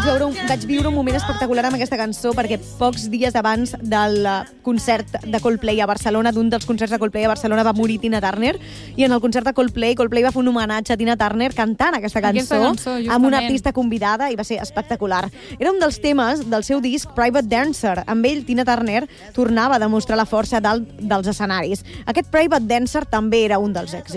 vaig viure un moment espectacular amb aquesta cançó perquè pocs dies abans del concert de Coldplay a Barcelona, d'un dels concerts de Coldplay a Barcelona, va morir Tina Turner, i en el concert de Coldplay va fer un homenatge a Tina Turner cantant aquesta cançó amb una artista convidada, i va ser espectacular. Era un dels temes del seu disc Private Dancer. Amb ell, Tina Turner tornava a demostrar la força dalt dels escenaris. Aquest Private Dancer també era un dels èxits.